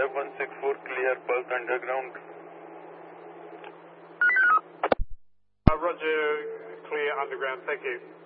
164 clear Perth underground. Roger, clear underground, thank you.